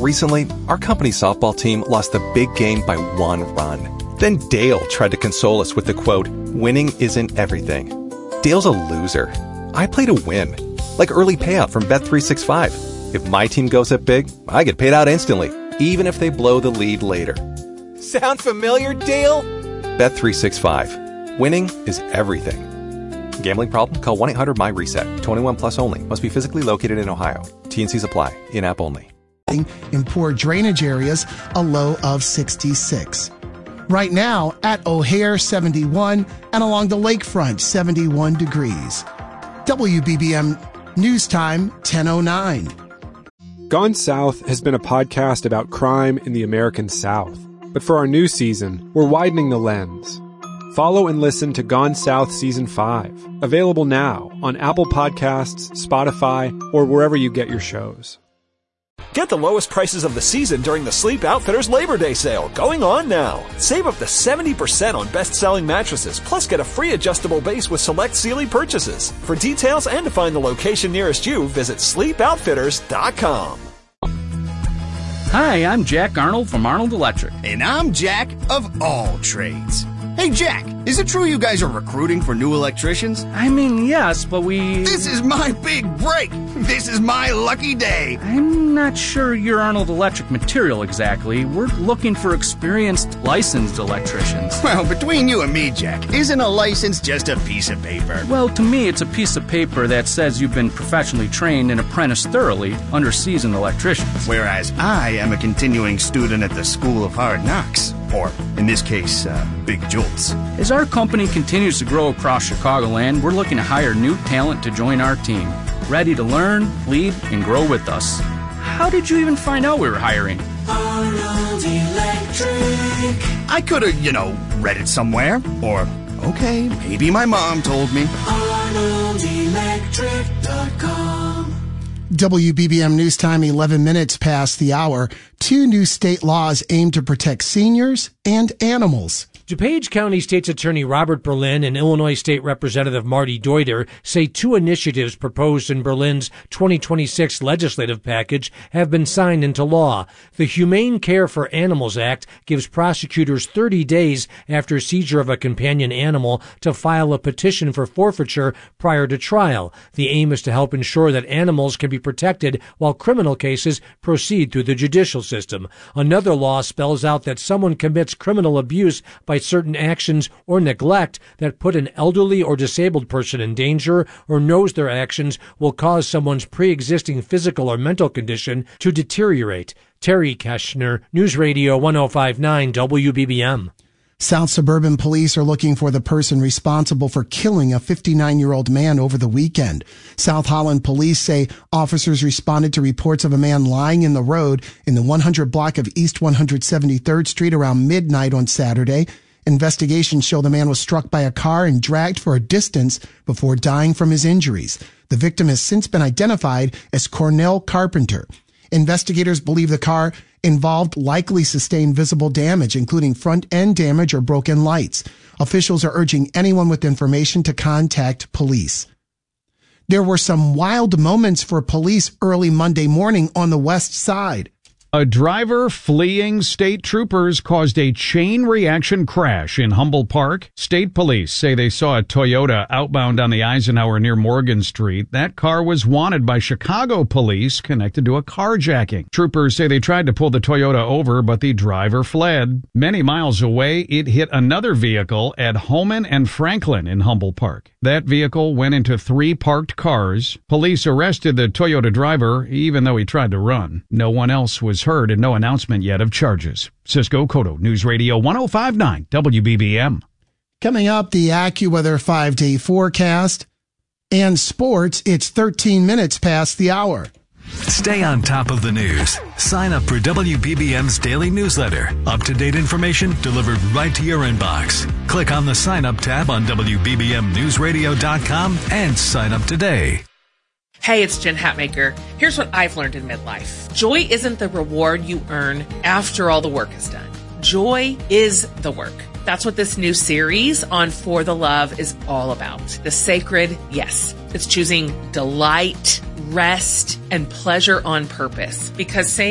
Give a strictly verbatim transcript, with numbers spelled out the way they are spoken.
Recently, our company's softball team lost the big game by one run. Then Dale tried to console us with the quote, "Winning isn't everything." Dale's a loser. I play to win. Like early payout from Bet three sixty-five. If my team goes up big, I get paid out instantly, even if they blow the lead later. Sound familiar, Dale? Bet three sixty-five. Winning is everything. Gambling problem? Call one eight hundred M Y reset. twenty-one plus only. Must be physically located in Ohio. T and C's apply. In-app only. In poor drainage areas, a low of sixty-six. Right now, at O'Hare, seventy-one, and along the lakefront, seventy-one degrees. W B B M News Time, ten oh nine. Gone South has been a podcast about crime in the American South. But for our new season, we're widening the lens. Follow and listen to Gone South Season five, available now on Apple Podcasts, Spotify, or wherever you get your shows. Get the lowest prices of the season during the Sleep Outfitters Labor Day sale, going on now. Save up to seventy percent on best-selling mattresses, plus get a free adjustable base with select Sealy purchases. For details and to find the location nearest you, visit sleep outfitters dot com. Hi, I'm Jack Arnold from Arnold Electric. And I'm Jack of All Trades. Hey, Jack, is it true you guys are recruiting for new electricians? I mean, yes, but we... This is my big break. This is my lucky day. I'm not sure you're Arnold Electric material exactly. We're looking for experienced, licensed electricians. Well, between you and me, Jack, isn't a license just a piece of paper? Well, to me, it's a piece of paper that says you've been professionally trained and apprenticed thoroughly under seasoned electricians. Whereas I am a continuing student at the School of Hard Knocks. Or, in this case, uh, Big Jolts. As our company continues to grow across Chicagoland, we're looking to hire new talent to join our team. Ready to learn, lead, and grow with us. How did you even find out we were hiring? Arnold Electric. I could have, you know, read it somewhere. Or, okay, maybe my mom told me. Arnold Electric dot com. W B B M News Time, eleven minutes past the hour. Two new state laws aim to protect seniors and animals. DuPage County State's Attorney Robert Berlin and Illinois State Representative Marty Deuter say two initiatives proposed in Berlin's twenty twenty-six legislative package have been signed into law. The Humane Care for Animals Act gives prosecutors thirty days after seizure of a companion animal to file a petition for forfeiture prior to trial. The aim is to help ensure that animals can be protected while criminal cases proceed through the judicial system. Another law spells out that someone commits criminal abuse by certain actions or neglect that put an elderly or disabled person in danger or knows their actions will cause someone's pre-existing physical or mental condition to deteriorate. Terry Keschner, News Radio one oh five point nine W B B M. South Suburban Police are looking for the person responsible for killing a fifty-nine-year-old man over the weekend. South Holland Police say officers responded to reports of a man lying in the road in the one hundred block of East one hundred seventy-third Street around midnight on Saturday. Investigations show the man was struck by a car and dragged for a distance before dying from his injuries. The victim has since been identified as Cornell Carpenter. Investigators believe the car involved likely sustained visible damage, including front-end damage or broken lights. Officials are urging anyone with information to contact police. There were some wild moments for police early Monday morning on the west side. A driver fleeing state troopers caused a chain reaction crash in Humboldt Park. State police say they saw a Toyota outbound on the Eisenhower near Morgan Street. That car was wanted by Chicago police connected to a carjacking. Troopers say they tried to pull the Toyota over, but the driver fled. Many miles away, it hit another vehicle at Homan and Franklin in Humboldt Park. That vehicle went into three parked cars. Police arrested the Toyota driver, even though he tried to run. No one else was heard and no announcement yet of charges. Cisco Cotto, News Radio one oh five point nine W B B M. Coming up, the AccuWeather five-day forecast and sports. It's thirteen minutes past the hour. Stay on top of the news. Sign up for W B B M's daily newsletter. Up-to-date information delivered right to your inbox. Click on the Sign Up tab on W B B M News Radio dot com and sign up today. Hey, it's Jen Hatmaker. Here's what I've learned in midlife. Joy isn't the reward you earn after all the work is done. Joy is the work. That's what this new series on For the Love is all about. The sacred, yes. It's choosing delight, rest, and pleasure on purpose. Because saying